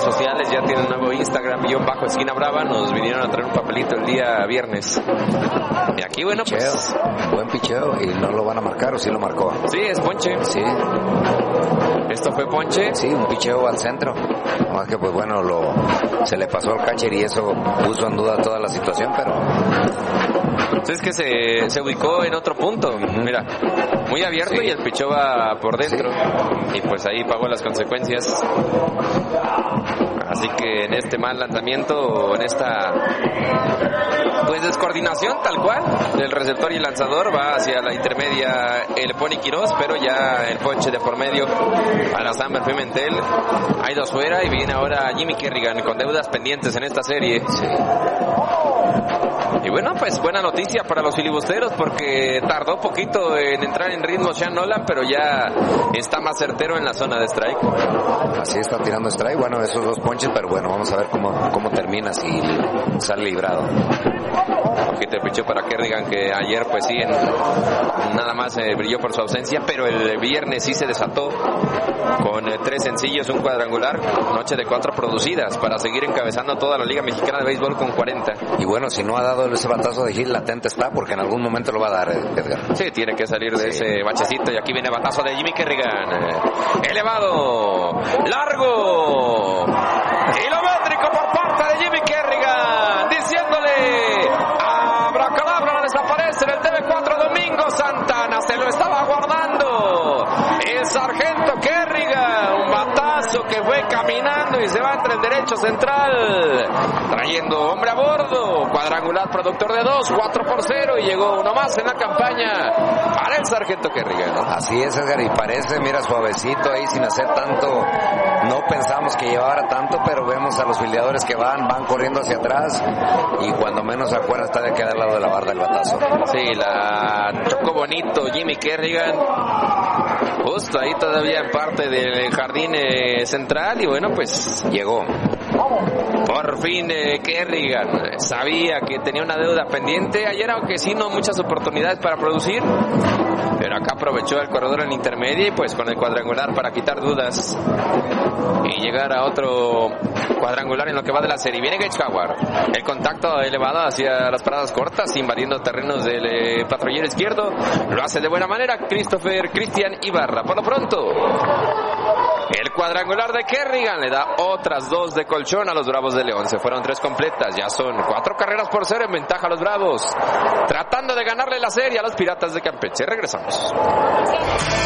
sociales, ya tiene un nuevo Instagram, _Esquina Brava. Nos vinieron a traer un papelito el día viernes. Y aquí, bueno, picheo, pues... buen picheo, y no lo van a marcar, ¿o sí lo marcó? Sí, es ponche. Sí. ¿Esto fue ponche? Sí, un picheo al centro. Más que, pues bueno, se le pasó al catcher y eso puso en duda toda la situación, pero... Es que se ubicó en otro punto. Mira, muy abierto, sí. Y el picheo va por dentro. Sí. Y pues ahí pagó las consecuencias. Así que en este mal lanzamiento, en esta pues descoordinación tal cual del receptor y el lanzador, va hacia la intermedia el Pony Quiroz, pero ya el ponche de por medio a la Samber Pimentel. Hay dos fuera y viene ahora Jimmy Kerrigan con deudas pendientes en esta serie. Sí. Y bueno, pues buena noticia para los filibusteros, porque tardó poquito en entrar en ritmo Sean Nolan, pero ya está más certero en la zona de strike. Así está tirando strike, bueno, esos dos ponches, pero bueno, vamos a ver cómo termina, si sale librado. Poquito de picheo para Kerrigan, que ayer pues sí, nada más brilló por su ausencia, pero el viernes sí se desató con 3 sencillos, un cuadrangular, noche de 4 producidas para seguir encabezando toda la Liga Mexicana de Béisbol con 40. Y bueno, si no ha dado ese batazo de Gil, latente está, porque en algún momento lo va a dar, Edgar. Sí, tiene que salir de ese bachecito, y aquí viene batazo de Jimmy Kerrigan, elevado, largo, kilométrico por parte de Jimmy Kerrigan, diciéndole abracadabra, no desaparece en el TV4 Domingo Santana, se lo estaba guardando el sargento Kerrigan, un batazo que fue caminando y se va entre el derecho central, trayendo hombre a bordo, cuadrangular productor de 2, 4-0, y llegó uno más en la campaña para el sargento Kerrigan. Así es, Edgar, y parece, mira, suavecito ahí, sin hacer tanto, no pensamos que llevara tanto, pero vemos a los filiadores que van corriendo hacia atrás, y cuando menos se acuerda está de quedar al lado de la barda el batazo. Sí, la chocó bonito Jimmy Kerrigan, justo ahí todavía en parte del jardín central, y bueno, pues llegó. Por fin Kerrigan sabía que tenía una deuda pendiente ayer, aunque sí no muchas oportunidades para producir, pero acá aprovechó el corredor en intermedia y pues con el cuadrangular para quitar dudas y llegar a otro cuadrangular en lo que va de la serie. Viene Gage Howard, el contacto elevado hacia las paradas cortas, invadiendo terrenos del patrullero izquierdo, lo hace de buena manera Christopher Cristian Ibarra. Por lo pronto, el cuadrangular de Kerrigan le da otras 2 de colchón a los Bravos de León. Se fueron 3 completas, ya son 4-0 en ventaja a los Bravos, tratando de ganarle la serie a los Piratas de Campeche. Regresamos.